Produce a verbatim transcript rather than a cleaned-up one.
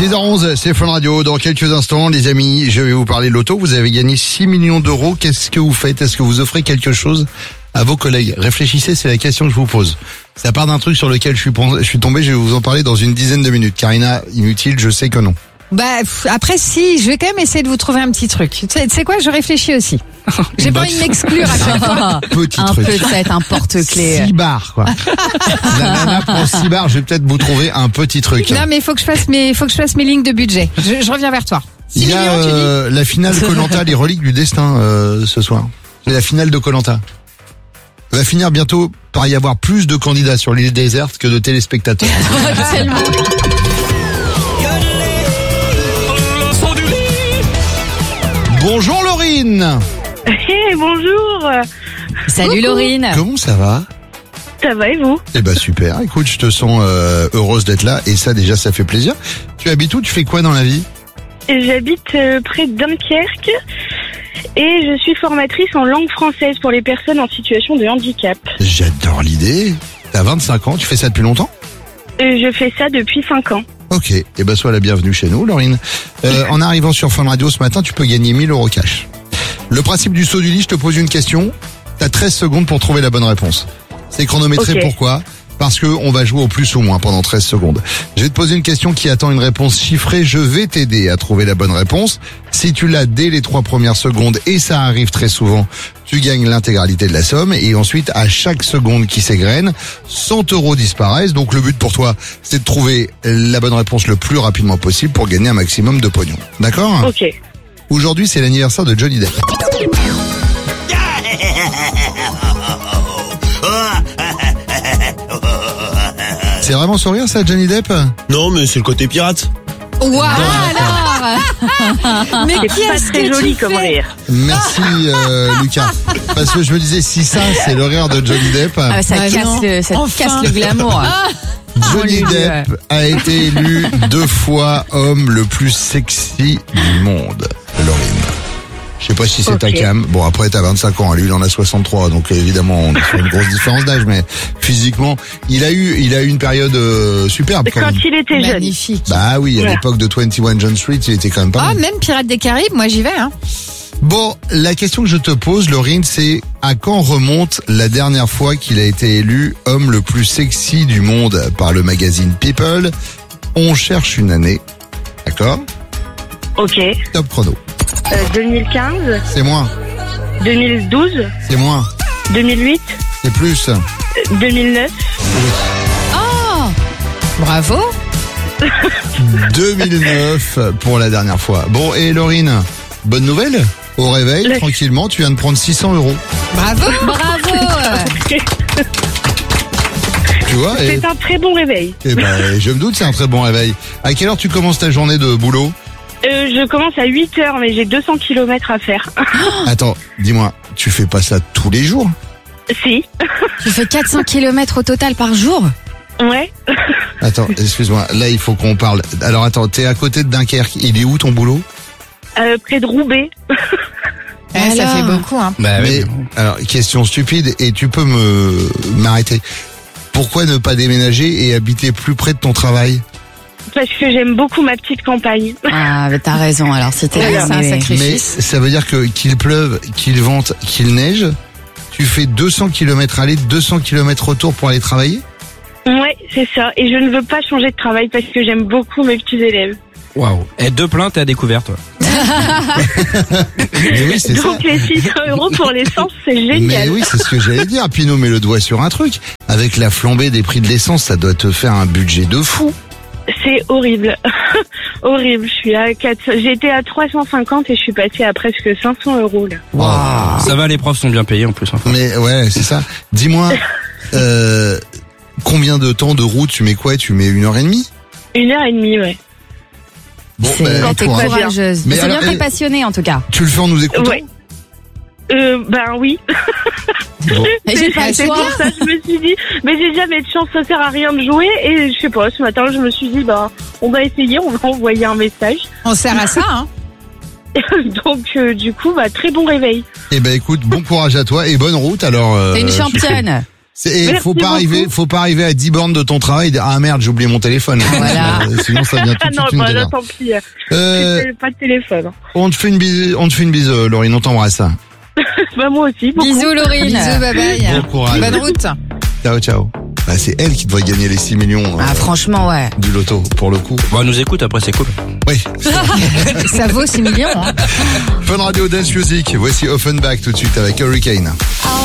six heures onze, c'est Fun Radio. Dans quelques instants, les amis, je vais vous parler de loto. Vous avez gagné six millions d'euros. Qu'est-ce que vous faites? Est-ce que vous offrez quelque chose à vos collègues? Réfléchissez, c'est la question que je vous pose. Ça part d'un truc sur lequel je suis, je suis tombé, je vais vous en parler dans une dizaine de minutes. Karina, inutile, je sais que non. Bah après si, je vais quand même essayer de vous trouver un petit truc. Tu sais, tu sais quoi, je réfléchis aussi. J'ai pas envie de m'exclure à chaque fois. Petit un truc. peut-être un porte-clés. six bars, quoi. La nana prend six bars, je vais peut-être vous trouver un petit truc. Non mais il faut que je fasse mes, faut que je fasse mes lignes de budget. Je, je reviens vers toi. Il y a millions, euh, la finale Koh-Lanta, les reliques du destin euh, ce soir. C'est la finale de Koh-Lanta. Va finir bientôt par y avoir plus de candidats sur l'île déserte que de téléspectateurs. Tellement. Bonjour Laurine. Hey, bonjour. Salut Laurine. Comment ça va? Ça va et vous? Eh ben super. Écoute, je te sens euh, heureuse d'être là et ça déjà ça fait plaisir. Tu habites où? Tu fais quoi dans la vie? J'habite euh, près de Dunkerque et je suis formatrice en langue française pour les personnes en situation de handicap. J'adore l'idée. T'as vingt-cinq ans, tu fais ça depuis longtemps? Euh, je fais ça depuis cinq ans. Ok, et eh ben sois la bienvenue chez nous, Laurine. Euh, en arrivant sur Fun Radio ce matin, tu peux gagner mille euros cash. Le principe du saut du lit, je te pose une question. T'as treize secondes pour trouver la bonne réponse. C'est chronométré, okay. Pourquoi? Parce que on va jouer au plus ou moins pendant treize secondes. Je vais te poser une question qui attend une réponse chiffrée. Je vais t'aider à trouver la bonne réponse. Si tu l'as dès les trois premières secondes, et ça arrive très souvent, tu gagnes l'intégralité de la somme. Et ensuite, à chaque seconde qui s'égrène, cent euros disparaissent. Donc le but pour toi, c'est de trouver la bonne réponse le plus rapidement possible pour gagner un maximum de pognon. D'accord? Ok. Aujourd'hui, c'est l'anniversaire de Johnny Depp. C'est vraiment sourire ça, Johnny Depp? Non, mais c'est le côté pirate. Waouh alors. Mais C'est qui pas est-ce très que joli tu comme fais? rire. Merci euh, Lucas. Parce que je me disais, si ça c'est le rire de Johnny Depp, Ah, ça Bah casse non. le, ça Enfin. casse le glamour. Johnny Oh, Lulu. Depp a été élu deux fois homme le plus sexy du monde. Laurine. Je sais pas si c'est ta Ok. cam. Bon, après, t'as vingt-cinq ans. Lui, il en a soixante-trois. Donc, évidemment, on est sur une grosse différence d'âge. Mais physiquement, il a eu, il a eu une période euh, superbe. Quand Quand même. il était jeune. Magnifique. Bah oui, à Ouais. l'époque de vingt et un John Street, il était quand même pas Ah, mal. même Pirates des Caraïbes, moi j'y vais, hein. Bon, la question que je te pose, Laurine, c'est à quand remonte la dernière fois qu'il a été élu homme le plus sexy du monde par le magazine People? On cherche une année. D'accord? Ok. Top chrono. Euh, deux mille quinze, C'est moins. deux mille douze, C'est moins. deux mille huit, C'est plus. euh, deux mille neuf. Bravo. deux mille neuf pour la dernière fois. Bon, et Laurine, bonne nouvelle? Au réveil, Le- tranquillement, tu viens de prendre six cents euros. Bravo. Bravo. Tu vois? Et, C'est un très bon réveil. et ben, je me doute, c'est un très bon réveil. À quelle heure tu commences ta journée de boulot? Euh, je commence à huit heures, mais j'ai deux cents kilomètres à faire. Attends, dis-moi, tu fais pas ça tous les jours? Si. Tu fais quatre cents kilomètres au total par jour. Ouais. Attends, excuse-moi, là il faut qu'on parle. Alors attends, t'es à côté de Dunkerque, il est où ton boulot? Euh, près de Roubaix. Eh, ça Alors. fait beaucoup, hein. Bah Mais, alors, question stupide, et tu peux me m'arrêter. Pourquoi ne pas déménager et habiter plus près de ton travail? Parce que j'aime beaucoup ma petite campagne. Ah, mais t'as raison. Alors c'était Voilà, c'est un mais- sacré- Mais ça veut dire que qu'il pleuve, qu'il vente, qu'il neige, tu fais deux cents kilomètres aller, deux cents kilomètres retour pour aller travailler? Ouais, c'est ça. Et je ne veux pas changer de travail parce que j'aime beaucoup mes petits élèves. Waouh. Et deux plaintes à découvert, toi. Mais oui, c'est ça. Donc les six cents euros pour l'essence, c'est Mais génial. oui, c'est ce que j'allais dire. Pino met le doigt sur un truc. Avec la flambée des prix de l'essence, ça doit te faire un budget de fou. C'est horrible. Horrible. Je suis à quatre cents. J'étais à trois cent cinquante et je suis passée à presque cinq cents euros, là. Wow. Ça va, les profs sont bien payés en plus. Hein. Mais ouais, c'est ça. Dis-moi, euh, combien de temps de route tu mets quoi? Tu mets une heure et demie? Une heure et demie, ouais. Bon, C'est ben, quand t'es courage. courageuse. Mais Mais c'est bien alors, que t'es euh, passionnée en tout cas. Tu le fais en nous écoutant? Ouais. Euh, ben oui. Bon. Et j'ai pas le C'est choix. pour ça que je me suis dit, mais j'ai jamais de chance, ça sert à rien de jouer. Et je sais pas, ce matin, je me suis dit, bah, on va essayer, on va envoyer un message. On sert à ça, hein. Donc, euh, du coup, bah, très bon réveil. Eh ben écoute, bon courage à toi et bonne route alors. euh, T'es une je- championne. C'est, et Merci faut pas beaucoup. arriver, faut pas arriver à dix bornes de ton travail et dire, ah merde, j'ai oublié mon téléphone. Voilà. Euh, Sinon, ça devient tout Ah de non, suite une bah, là, galère. tant pis. Euh, J'ai pas de téléphone. on te fait une bise, on te fait une bise, euh, Laurine, on t'embrasse. Bah, moi aussi. Beaucoup. Bisous Laurine. Bisous, bye bye. Bon courage. Bonne route. Ciao, ciao. Bah, c'est elle qui devrait gagner les six millions euh, Ah franchement ouais. du loto, pour le coup. Bon, elle nous écoute, après c'est cool. Oui. Ça vaut six millions. Hein. Fun Radio Dance Music. Voici Offenbach tout de suite avec Hurricane.